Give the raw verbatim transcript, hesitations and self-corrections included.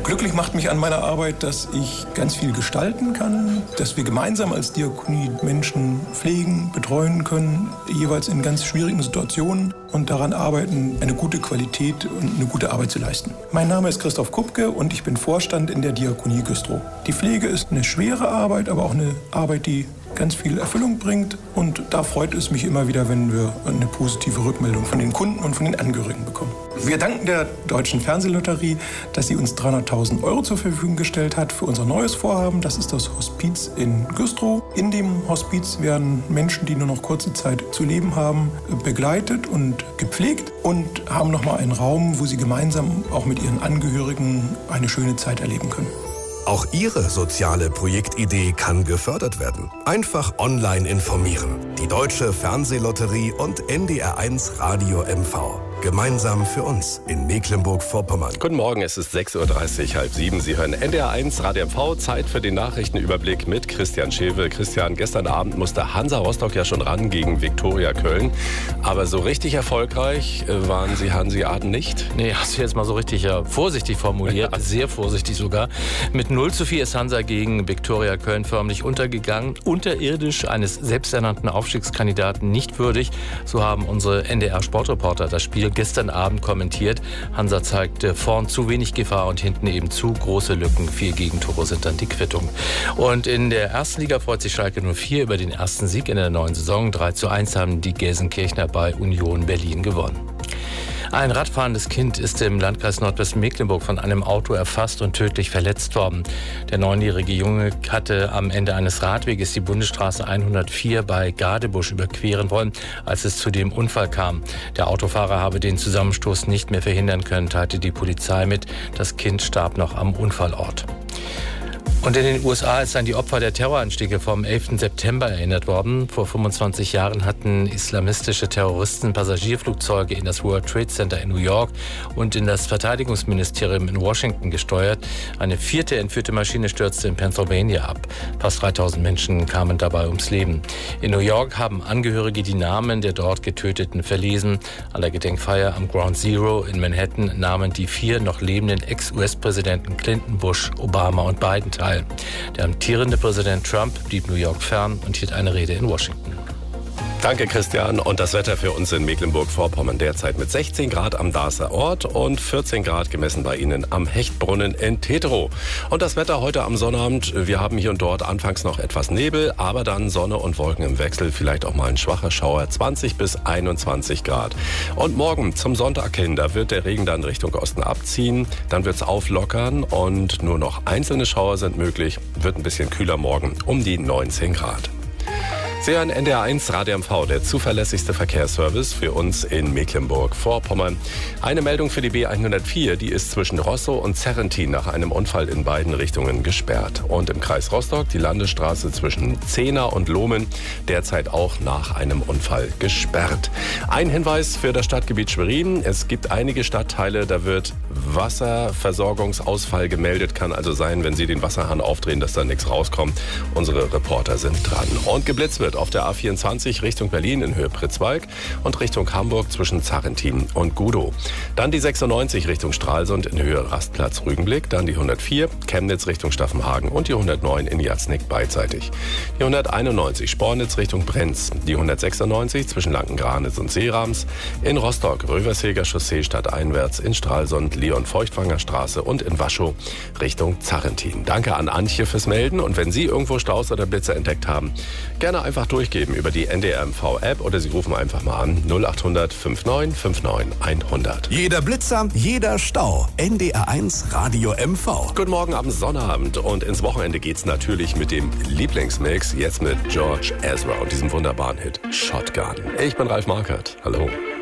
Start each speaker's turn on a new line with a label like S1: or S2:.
S1: Glücklich macht mich an meiner Arbeit, dass ich ganz viel gestalten kann, dass wir gemeinsam als Diakonie Menschen pflegen, betreuen können, jeweils in ganz schwierigen Situationen und daran arbeiten, eine gute Qualität und eine gute Arbeit zu leisten. Mein Name ist Christoph Kupke und ich bin Vorstand in der Diakonie Güstrow. Die Pflege ist eine schwere Arbeit, aber auch eine Arbeit, die ganz viel Erfüllung bringt. Und da freut es mich immer wieder, wenn wir eine positive Rückmeldung von den Kunden und von den Angehörigen bekommen. Wir danken der Deutschen Fernsehlotterie, dass sie uns dreihunderttausend Euro zur Verfügung gestellt hat für unser neues Vorhaben. Das ist das Hospiz in Güstrow. In dem Hospiz werden Menschen, die nur noch kurze Zeit zu leben haben, begleitet und gepflegt und haben nochmal einen Raum, wo sie gemeinsam auch mit ihren Angehörigen eine schöne Zeit erleben können.
S2: Auch Ihre soziale Projektidee kann gefördert werden. Einfach online informieren. Die Deutsche Fernsehlotterie und N D R eins Radio M V. Gemeinsam für uns in Mecklenburg-Vorpommern.
S3: Guten Morgen, es ist sechs Uhr dreißig, halb sieben. Sie hören N D R eins Radio M V. Zeit für den Nachrichtenüberblick mit Christian Schewe. Christian, gestern Abend musste Hansa Rostock ja schon ran gegen Viktoria Köln. Aber so richtig erfolgreich waren Sie Hanseaten nicht?
S4: Nee, hast du jetzt mal so richtig ja, vorsichtig formuliert. Sehr vorsichtig sogar. Mit null zu vier ist Hansa gegen Viktoria Köln förmlich untergegangen. Unterirdisch, eines selbsternannten Aufstiegskandidaten nicht würdig. So haben unsere N D R-Sportreporter das Spiel gestern Abend kommentiert. Hansa zeigte vorn zu wenig Gefahr und hinten eben zu große Lücken. Vier Gegentore sind dann die Quittung. Und in der ersten Liga freut sich Schalke null vier über den ersten Sieg in der neuen Saison. drei zu eins haben die Gelsenkirchner bei Union Berlin gewonnen. Ein radfahrendes Kind ist im Landkreis Nordwestmecklenburg von einem Auto erfasst und tödlich verletzt worden. Der neunjährige Junge hatte am Ende eines Radweges die Bundesstraße hundertvier bei Gadebusch überqueren wollen, als es zu dem Unfall kam. Der Autofahrer habe den Zusammenstoß nicht mehr verhindern können, teilte die Polizei mit. Das Kind starb noch am Unfallort. Und in den U S A ist dann die Opfer der Terroranschläge vom elften September erinnert worden. Vor fünfundzwanzig Jahren hatten islamistische Terroristen Passagierflugzeuge in das World Trade Center in New York und in das Verteidigungsministerium in Washington gesteuert. Eine vierte entführte Maschine stürzte in Pennsylvania ab. Fast dreitausend Menschen kamen dabei ums Leben. In New York haben Angehörige die Namen der dort Getöteten verlesen. An der Gedenkfeier am Ground Zero in Manhattan nahmen die vier noch lebenden Ex-U S-Präsidenten Clinton, Bush, Obama und Biden teil. Der amtierende Präsident Trump blieb New York fern und hielt eine Rede in Washington.
S3: Danke, Christian. Und das Wetter für uns in Mecklenburg-Vorpommern derzeit mit sechzehn Grad am Darßer Ort und vierzehn Grad gemessen bei Ihnen am Hechtbrunnen in Teterow. Und das Wetter heute am Sonnabend, wir haben hier und dort anfangs noch etwas Nebel, aber dann Sonne und Wolken im Wechsel, vielleicht auch mal ein schwacher Schauer, zwanzig bis einundzwanzig Grad. Und morgen zum Sonntag hin, da wird der Regen dann Richtung Osten abziehen, dann wird es auflockern und nur noch einzelne Schauer sind möglich, wird ein bisschen kühler morgen, um die neunzehn Grad. Sie hören N D R eins Radio M V, der zuverlässigste Verkehrsservice für uns in Mecklenburg-Vorpommern. Eine Meldung für die B hundertvier, die ist zwischen Rostow und Zerrentin nach einem Unfall in beiden Richtungen gesperrt. Und im Kreis Rostock die Landesstraße zwischen Zehna und Lohmen derzeit auch nach einem Unfall gesperrt. Ein Hinweis für das Stadtgebiet Schwerin. Es gibt einige Stadtteile, da wird Wasserversorgungsausfall gemeldet. Kann also sein, wenn Sie den Wasserhahn aufdrehen, dass da nichts rauskommt. Unsere Reporter sind dran. Und geblitzt wird auf der A vierundzwanzig Richtung Berlin in Höhe Pritzwalk und Richtung Hamburg zwischen Zerrentin und Gudow. Dann die sechsundneunzig Richtung Stralsund in Höhe Rastplatz Rügenblick, dann die hundertvier Chemnitz Richtung Staffenhagen und die hundertneun in Jatznick beidseitig. Die hunderteinundneunzig Spornitz Richtung Brenz, die hundertsechsundneunzig zwischen Lanken-Granitz und Seerams, in Rostock Röversheger Chaussee stadteinwärts, in Stralsund Leon Feuchtwanger Straße und in Waschow Richtung Zerrentin. Danke an Antje fürs Melden und wenn Sie irgendwo Staus oder Blitzer entdeckt haben, gerne einfach durchgeben über die N D R M V App oder Sie rufen einfach mal an null acht hundert neunundfünfzig neunundfünfzig hundert.
S2: Jeder Blitzer, jeder Stau. N D R eins Radio M V.
S3: Guten Morgen am Sonnabend und ins Wochenende geht's natürlich mit dem Lieblingsmix, jetzt mit George Ezra und diesem wunderbaren Hit Shotgun. Ich bin Ralf Markert. Hallo.